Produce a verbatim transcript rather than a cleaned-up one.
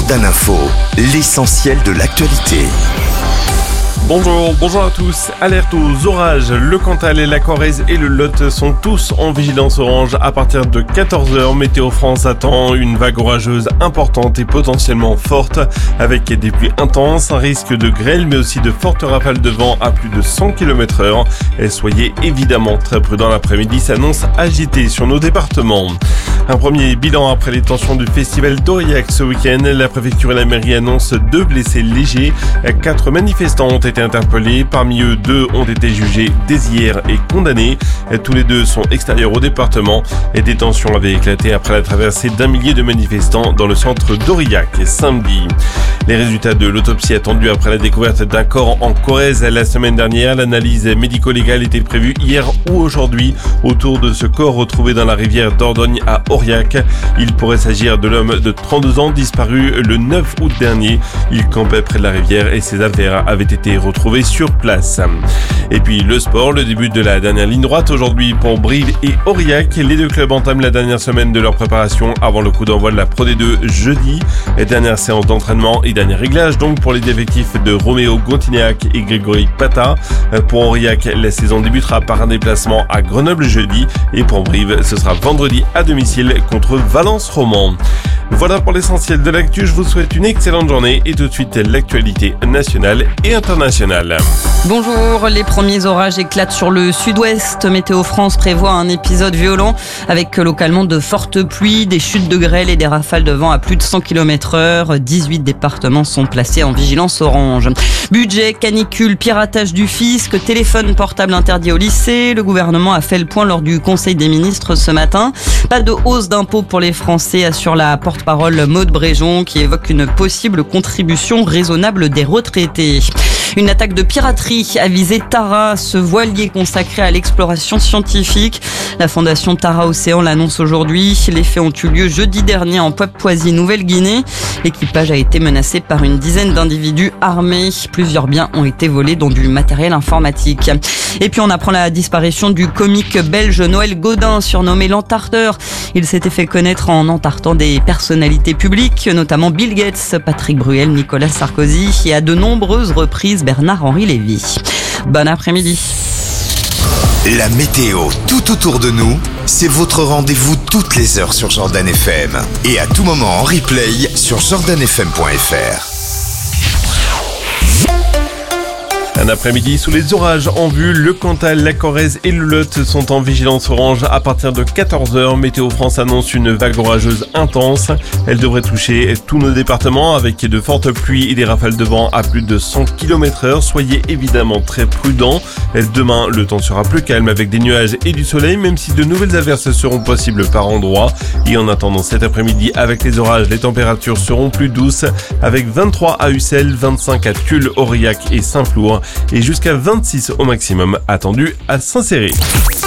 Jordan Info, l'essentiel de l'actualité. Bonjour, bonjour à tous. Alerte aux orages. Le Cantal et la Corrèze et le Lot sont tous en vigilance orange à partir de quatorze heures. Météo France attend une vague orageuse importante et potentiellement forte avec des pluies intenses, un risque de grêle mais aussi de fortes rafales de vent à plus de cent kilomètres heure. Et soyez évidemment très prudents, l'après-midi s'annonce agité sur nos départements. Un premier bilan après les tensions du festival d'Aurillac ce week-end. La préfecture et la mairie annoncent deux blessés légers. Quatre manifestants ont été interpellés. Parmi eux, deux ont été jugés dès hier et condamnés. Tous les deux sont extérieurs au département. Et des tensions avaient éclaté après la traversée d'un millier de manifestants dans le centre d'Aurillac samedi. Les résultats de l'autopsie attendus après la découverte d'un corps en Corrèze la semaine dernière. L'analyse médico-légale était prévue hier ou aujourd'hui autour de ce corps retrouvé dans la rivière Dordogne à Aurillac. Il pourrait s'agir de l'homme de trente-deux ans disparu le neuf août dernier. Il campait près de la rivière et ses affaires avaient été retrouvées sur place. Et puis le sport, le début de la dernière ligne droite aujourd'hui pour Brive et Aurillac. Les deux clubs entament la dernière semaine de leur préparation avant le coup d'envoi de la Pro D deux jeudi. Et dernière séance d'entraînement et dernier réglage donc pour les effectifs de Roméo Gontignac et Grégory Pata. Pour Aurillac, la saison débutera par un déplacement à Grenoble jeudi et pour Brive, ce sera vendredi à domicile contre Valence Romand. Voilà pour l'essentiel de l'actu, je vous souhaite une excellente journée et tout de suite l'actualité nationale et internationale. Bonjour, les premiers orages éclatent sur le sud-ouest. Météo France prévoit un épisode violent avec localement de fortes pluies, des chutes de grêle et des rafales de vent à plus de cent kilomètres heure. dix-huit départements sont placés en vigilance orange. Budget, canicule, piratage du fisc, téléphone portable interdit au lycée. Le gouvernement a fait le point lors du Conseil des ministres ce matin. Pas de hausse d'impôts pour les Français, assure la porte-parole Maude Bréjon qui évoque une possible contribution raisonnable des retraités. Une attaque de piraterie a visé Tara, ce voilier consacré à l'exploration scientifique. La fondation Tara Océan l'annonce aujourd'hui. Les faits ont eu lieu jeudi dernier en Papouasie-Nouvelle-Guinée. L'équipage a été menacé par une dizaine d'individus armés. Plusieurs biens ont été volés, dont du matériel informatique. Et puis on apprend la disparition du comique belge Noël Godin, surnommé l'Entarteur. Il s'était fait connaître en entartant des personnalités publiques, notamment Bill Gates, Patrick Bruel, Nicolas Sarkozy et à de nombreuses reprises Bernard-Henri Lévy. Bon après-midi. La météo tout autour de nous, c'est votre rendez-vous toutes les heures sur Jordan F M. Et à tout moment en replay sur jordan f m point f r. Un après-midi sous les orages en vue, le Cantal, la Corrèze et le Lot sont en vigilance orange à partir de quatorze heures. Météo France annonce une vague orageuse intense. Elle devrait toucher tous nos départements avec de fortes pluies et des rafales de vent à plus de cent kilomètres heure. Soyez évidemment très prudents. Demain, le temps sera plus calme avec des nuages et du soleil, même si de nouvelles averses seront possibles par endroits. Et en attendant cet après-midi, avec les orages, les températures seront plus douces avec vingt-trois à Ussel, vingt-cinq à Tulle, Aurillac et Saint-Flour et jusqu'à vingt-six au maximum attendu à Saint-Céré.